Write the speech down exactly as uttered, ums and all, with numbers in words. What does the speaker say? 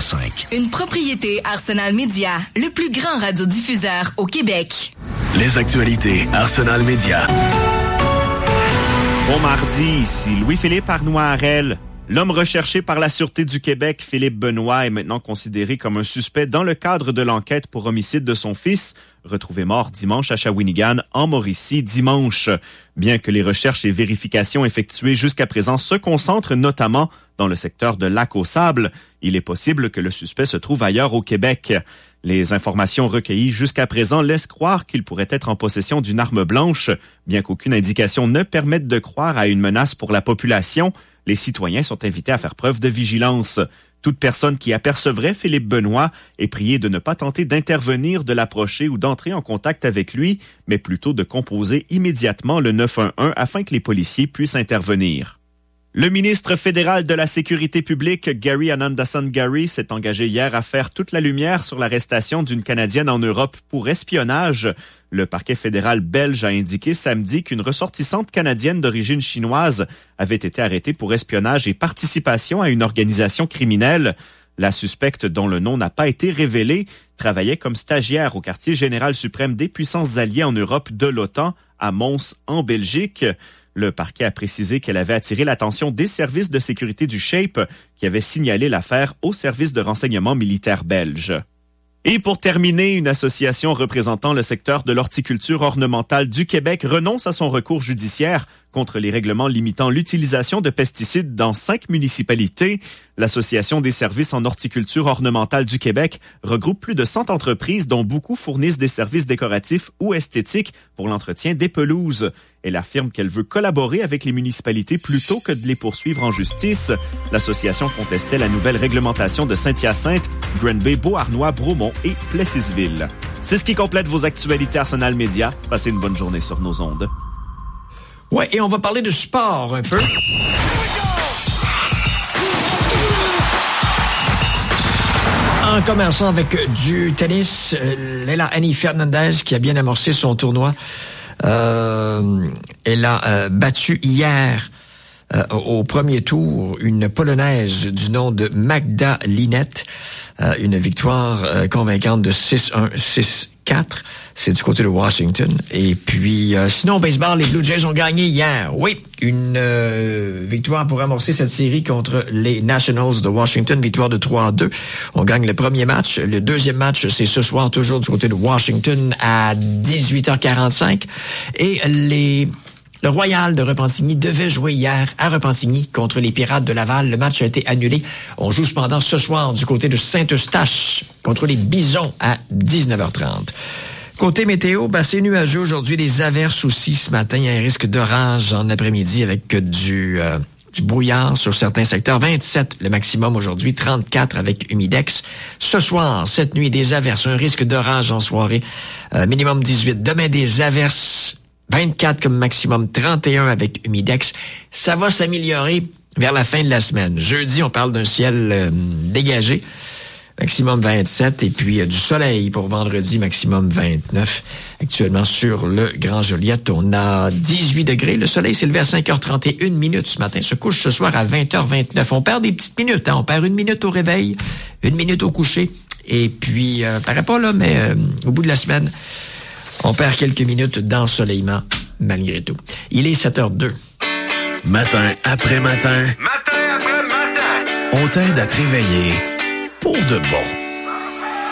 cinq. Une propriété Arsenal Media, le plus grand radiodiffuseur au Québec. Les actualités Arsenal Media. Bon mardi, ici Louis-Philippe Arnois-Harel. L'homme recherché par la Sûreté du Québec, Philippe Benoît, est maintenant considéré comme un suspect dans le cadre de l'enquête pour homicide de son fils, retrouvé mort dimanche à Shawinigan, en Mauricie, dimanche. Bien que les recherches et vérifications effectuées jusqu'à présent se concentrent notamment dans le secteur de Lac-aux-Sables, il est possible que le suspect se trouve ailleurs au Québec. Les informations recueillies jusqu'à présent laissent croire qu'il pourrait être en possession d'une arme blanche. Bien qu'aucune indication ne permette de croire à une menace pour la population, les citoyens sont invités à faire preuve de vigilance. Toute personne qui apercevrait Philippe Benoît est priée de ne pas tenter d'intervenir, de l'approcher ou d'entrer en contact avec lui, mais plutôt de composer immédiatement le neuf un un afin que les policiers puissent intervenir. Le ministre fédéral de la Sécurité publique, Gary Anandasan-Gary, s'est engagé hier à faire toute la lumière sur l'arrestation d'une Canadienne en Europe pour espionnage. Le parquet fédéral belge a indiqué samedi qu'une ressortissante canadienne d'origine chinoise avait été arrêtée pour espionnage et participation à une organisation criminelle. La suspecte, dont le nom n'a pas été révélé, travaillait comme stagiaire au quartier général suprême des puissances alliées en Europe de l'OTAN à Mons, en Belgique. Le parquet a précisé qu'elle avait attiré l'attention des services de sécurité du SHAPE qui avaient signalé l'affaire au service de renseignement militaire belge. Et pour terminer, une association représentant le secteur de l'horticulture ornementale du Québec renonce à son recours judiciaire contre les règlements limitant l'utilisation de pesticides dans cinq municipalités. L'Association des services en horticulture ornementale du Québec regroupe plus de cent entreprises dont beaucoup fournissent des services décoratifs ou esthétiques pour l'entretien des pelouses. Elle affirme qu'elle veut collaborer avec les municipalités plutôt que de les poursuivre en justice. L'association contestait la nouvelle réglementation de Saint-Hyacinthe, Granby, Beauharnois, Bromont et Plessisville. C'est ce qui complète vos actualités Arsenal Media. Passez une bonne journée sur nos ondes. Ouais, et on va parler de sport un peu. En commençant avec du tennis, Leila Annie Fernandez qui a bien amorcé son tournoi. Euh, elle a euh, battu hier euh, au premier tour une Polonaise du nom de Magda Linette. Euh, une victoire euh, convaincante de six un, six quatre. C'est du côté de Washington. Et puis, euh, sinon, au baseball, les Blue Jays ont gagné hier. Oui, une euh, victoire pour amorcer cette série contre les Nationals de Washington. Victoire de trois à deux. On gagne le premier match. Le deuxième match, c'est ce soir, toujours du côté de Washington, à dix-huit heures quarante-cinq. Et les... Le Royal de Repentigny devait jouer hier à Repentigny contre les Pirates de Laval. Le match a été annulé. On joue cependant ce soir du côté de Saint-Eustache contre les Bisons à dix-neuf heures trente. Côté météo, ben c'est nuageux aujourd'hui. Des averses aussi ce matin. Il y a un risque d'orage en après-midi avec du... Euh, du brouillard sur certains secteurs. vingt-sept le maximum aujourd'hui, trente-quatre avec humidex. Ce soir, cette nuit, des averses, un risque d'orage en soirée, euh, minimum dix-huit. Demain, des averses, vingt-quatre comme maximum, trente et un avec humidex. Ça va s'améliorer vers la fin de la semaine. Jeudi, on parle d'un ciel euh, dégagé, maximum vingt-sept, et puis euh, du soleil pour vendredi, maximum vingt-neuf. Actuellement sur le Grand Joliette, on a dix-huit degrés. Le soleil s'est levé à cinq heures trente et une minutes ce matin, se couche ce soir à vingt heures vingt-neuf. On perd des petites minutes, hein? On perd une minute au réveil, une minute au coucher, et puis, euh, paraît pas là, mais euh, au bout de la semaine, on perd quelques minutes d'ensoleillement, malgré tout. Il est sept heures deux. Matin après matin. Matin après matin. On t'aide à te réveiller pour de bon.